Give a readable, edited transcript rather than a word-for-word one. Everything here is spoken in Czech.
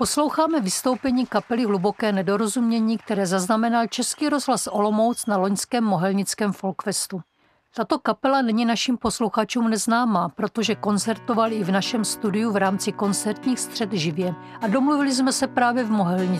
Posloucháme vystoupení kapely Hluboké nedorozumění, které zaznamenal Český rozhlas Olomouc na loňském Mohelnickém folkfestu. Tato kapela není našim posluchačům neznámá, protože koncertovali i v našem studiu v rámci koncertních střed živě a domluvili jsme se právě v Mohelnici.